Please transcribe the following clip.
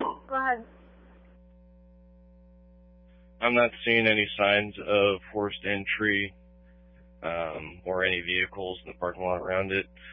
Go ahead. I'm not seeing any signs of forced entry or any vehicles in the parking lot around it.